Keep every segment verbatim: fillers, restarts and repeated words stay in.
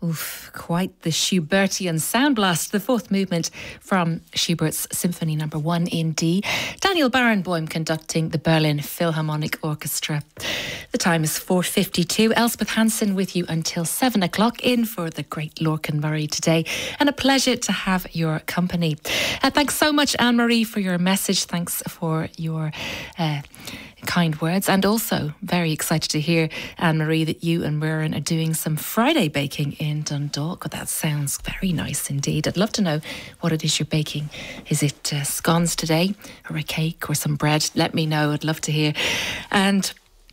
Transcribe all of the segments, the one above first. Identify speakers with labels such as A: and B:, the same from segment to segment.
A: Oof, quite the Schubertian sound blast, the fourth movement from Schubert's Symphony Number One in D. Daniel Barenboim conducting the Berlin Philharmonic Orchestra. The time is four fifty-two. Elspeth Hansen with you until seven o'clock in for the great Lorcan Murray today. And a pleasure to have your company. Uh, thanks so much, Anne-Marie, for your message. Thanks for your Uh, kind words, and also very excited to hear, Anne-Marie, that you and Muireann are doing some Friday baking in Dundalk. That sounds very nice indeed. I'd love to know what it is you're baking. Is it uh, scones today, or a cake, or some bread? Let me know. I'd love to hear. And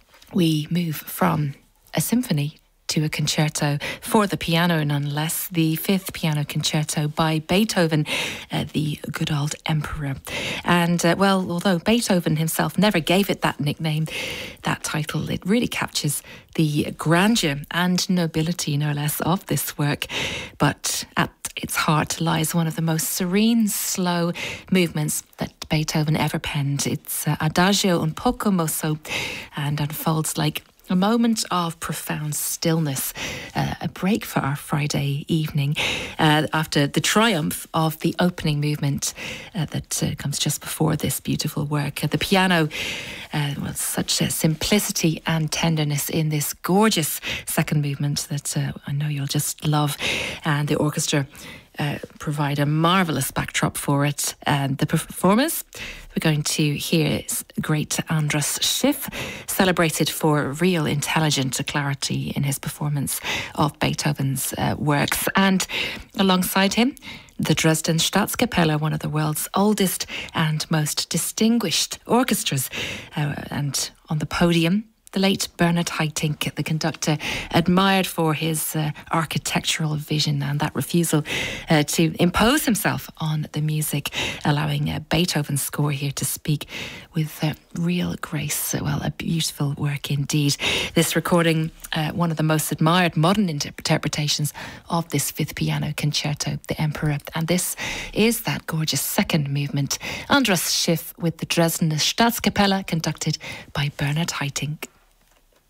A: we move from a symphony to a concerto for the piano, none less. The fifth piano concerto by Beethoven, uh, the good old emperor. And, uh, well, although Beethoven himself never gave it that nickname, that title, it really captures the grandeur and nobility, no less, of this work. But at its heart lies one of the most serene, slow movements that Beethoven ever penned. It's uh, Adagio un poco mosso, and unfolds like a moment of profound stillness, uh, a break for our Friday evening uh, after the triumph of the opening movement uh, that uh, comes just before this beautiful work. Uh, the piano, uh, well, such a simplicity and tenderness in this gorgeous second movement that uh, I know you'll just love. And the orchestra Uh, provide a marvellous backdrop for it. And the performers, we're going to hear great Andras Schiff, celebrated for real intelligent clarity in his performance of Beethoven's uh, works. And alongside him, the Dresden Staatskapelle, one of the world's oldest and most distinguished orchestras. Uh, and on the podium, the late Bernhard Haitink, the conductor, admired for his uh, architectural vision and that refusal uh, to impose himself on the music, allowing uh, Beethoven's score here to speak with uh, real grace. Well, a beautiful work indeed. This recording, uh, one of the most admired modern interpretations of this fifth piano concerto, The Emperor. And this is that gorgeous second movement. Andras Schiff with the Dresden Staatskapelle, conducted by Bernhard Haitink.